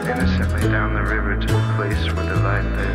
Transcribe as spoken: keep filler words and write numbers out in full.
innocently down the river to the place where the light lives.